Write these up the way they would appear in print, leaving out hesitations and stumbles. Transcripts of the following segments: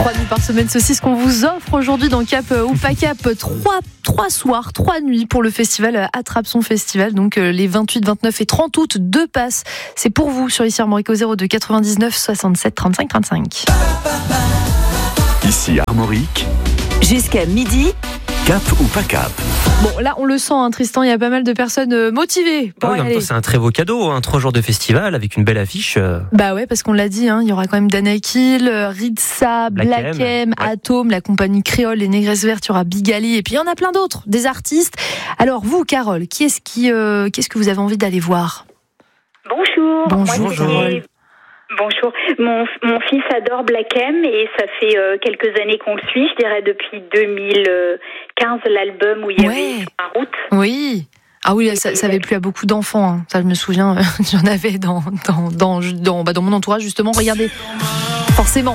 3 nuits par semaine, c'est ce qu'on vous offre aujourd'hui dans Cap ou pas Cap. 3 soirs, 3 nuits pour le festival Attrape son festival. Donc les 28, 29 et 30 août, 2 passes. C'est pour vous sur ici Armorique au 02 99 67 35 35. Ici Armorique. Jusqu'à midi. Cap ou pas Cap? Bon, là, on le sent, hein, Tristan, il y a pas mal de personnes motivées pour y en même aller. temps, c'est un très beau cadeau, 3 jours de festival avec une belle affiche. Bah ouais, parce qu'on l'a dit, il y aura quand même Danakil, Ritza, Black M, Atome, la compagnie Créole, les Négresses Vertes, il y aura Bigali, et puis il y en a plein d'autres, des artistes. Alors vous, Carole, qu'est-ce que vous avez envie d'aller voir? Bonjour. Bonjour. Bonjour. Mon fils adore Black M et ça fait quelques années qu'on le suit, je dirais depuis 2015, l'album où il y avait Sur la route. Oui. Ah oui, ça avait plu à beaucoup d'enfants. Hein. Ça, je me souviens, j'en avais dans mon entourage, justement. Regardez, forcément.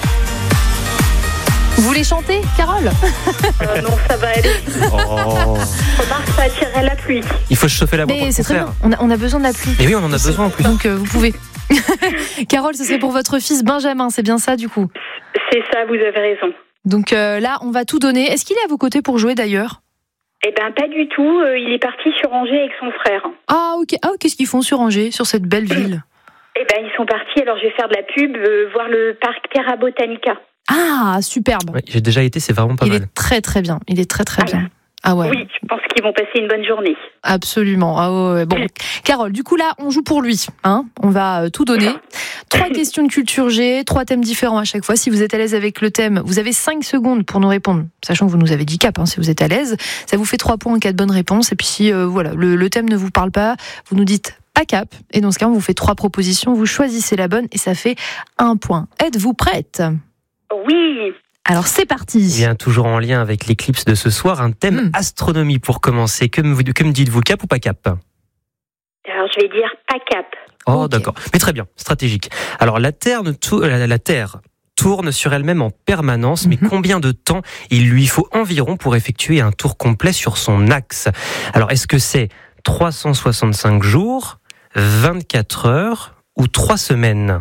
Vous voulez chanter, Carole? Non, ça va aller. Remarque, ça attirerait la pluie. Il faut se chauffer la voix. Mais c'est très bien, on a besoin de la pluie. Et oui, on en a besoin en plus. Donc vous pouvez. Carole, ce serait pour votre fils Benjamin, c'est bien ça du coup? C'est ça, vous avez raison. Donc là, on va tout donner. Est-ce qu'il est à vos côtés pour jouer d'ailleurs? Eh ben, pas du tout. Il est parti sur Angers avec son frère. Ah ok. Ah, qu'est-ce qu'ils font sur Angers, sur cette belle ville? Eh ben, ils sont partis. Alors, je vais faire de la pub, voir le parc Terra Botanica. Ah, superbe. Oui, j'ai déjà été, c'est vraiment pas mal. Il est très très bien. Il est très très bien. Ah ouais. Oui, je pense qu'ils vont passer une bonne journée. Absolument. Ah ouais. Bon, Carole, du coup là, on joue pour lui. On va tout donner. 3 questions de culture G, 3 thèmes différents à chaque fois. Si vous êtes à l'aise avec le thème, vous avez 5 secondes pour nous répondre. Sachant que vous nous avez dit Cap, si vous êtes à l'aise. Ça vous fait 3 points en cas de bonne réponse. Et puis si le thème ne vous parle pas, vous nous dites pas Cap. Et dans ce cas, on vous fait 3 propositions. Vous choisissez la bonne et ça fait 1 point. Êtes-vous prête? Oui. Alors c'est parti. Bien, toujours en lien avec l'éclipse de ce soir, un thème astronomie pour commencer. Que me dites-vous, Cap ou pas Cap? Alors je vais dire pas Cap. Oh, Okay. d'accord. Mais très bien, stratégique. Alors la Terre tourne sur elle-même en permanence, mais combien de temps il lui faut environ pour effectuer un tour complet sur son axe? Alors est-ce que c'est 365 jours, 24 heures ou 3 semaines?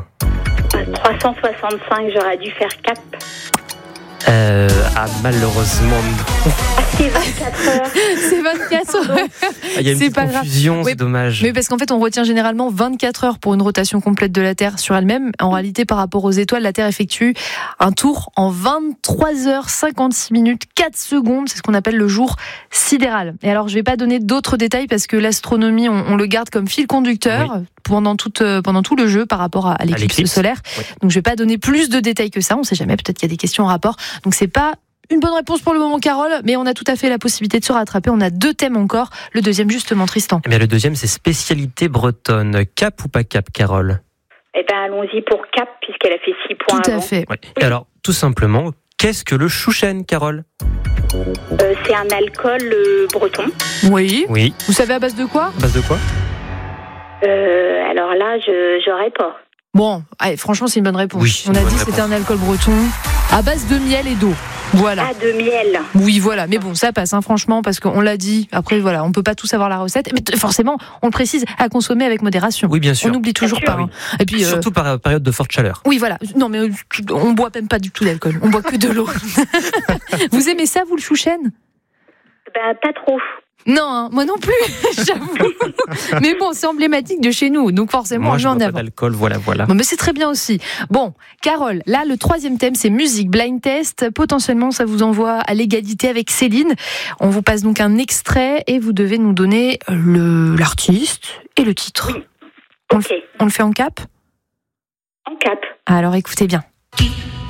365, j'aurais dû faire Cap. Malheureusement non. C'est 24 heures. C'est 24 heures. Il y a une C'est petite pas grave. confusion, Oui, c'est dommage. Mais parce qu'en fait, on retient généralement 24 heures pour une rotation complète de la Terre sur elle-même. En réalité, par rapport aux étoiles, la Terre effectue un tour en 23 heures 56 minutes 4 secondes. C'est ce qu'on appelle le jour sidéral. Et alors, je vais pas donner d'autres détails parce que l'astronomie, on le garde comme fil conducteur pendant tout le jeu par rapport à l'éclipse solaire. Oui. Donc, je vais pas donner plus de détails que ça. On sait jamais. Peut-être qu'il y a des questions en rapport. Donc, c'est pas une bonne réponse pour le moment, Carole, mais on a tout à fait la possibilité de se rattraper. On a 2 thèmes encore. Le deuxième, justement, Tristan. Eh bien, le deuxième, c'est spécialité bretonne. Cap ou pas Cap, Carole? Eh ben, allons-y pour Cap, puisqu'elle a fait 6 points Tout à avant. fait. Ouais. Et alors, tout simplement, qu'est-ce que le chouchen, Carole? C'est un alcool breton. Oui. Oui. Vous savez à base de quoi? À base de quoi? Alors là, j'aurais pas. Bon, allez, franchement, c'est une bonne réponse. Oui, on une a bonne dit que c'était un alcool breton à base de miel et d'eau. Voilà. Ah, de miel. Oui, voilà. Mais bon, ça passe, franchement, parce qu'on l'a dit. Après, voilà, on peut pas tout savoir la recette. Mais forcément, on le précise, à consommer avec modération. Oui, bien sûr. On n'oublie toujours Bien pas. sûr, Et puis, Surtout par période de forte chaleur. oui, voilà. Non, mais on boit même pas du tout d'alcool. On boit que de l'eau. Vous aimez ça, vous, le chouchen? Ben, pas trop. Non, moi non plus, j'avoue. Mais bon, c'est emblématique de chez nous, donc forcément, Moi, on je met bois en pas avant. d'alcool, voilà. Bon, mais c'est très bien aussi. Bon, Carole, là, le 3e thème, c'est musique blind test. Potentiellement, ça vous envoie à l'égalité avec Céline. On vous passe donc un extrait et vous devez nous donner l'artiste et le titre. Oui. On Ok. le fait en Cap? En Cap. Alors, écoutez bien.